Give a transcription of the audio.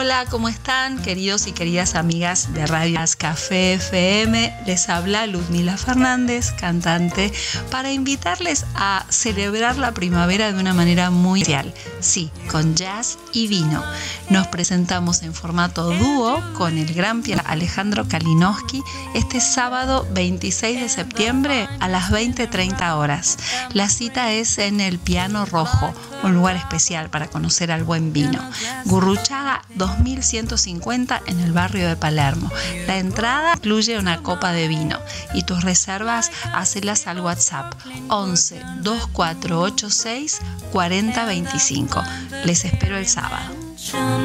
Hola, ¿cómo están, queridos y queridas amigas de Radio Café FM? Les habla Ludmila Fernández, cantante, para invitarles a celebrar la primavera de una manera muy especial. Sí, con jazz y vino. Nos presentamos en formato dúo con el gran pianista Alejandro Kalinowski este sábado 26 de septiembre a las 20:30 horas. La cita es en el Piano Rojo, un lugar especial para conocer al buen vino. Gurruchaga 2150 en el barrio de Palermo. La entrada incluye una copa de vino y tus reservas hacelas al WhatsApp 11 2486 4025. Les espero el sábado.